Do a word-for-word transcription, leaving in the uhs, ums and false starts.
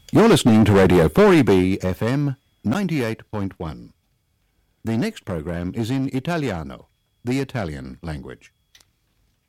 You're listening to Radio four E B F M ninety-eight point one. The next program is in Italiano, the Italian language.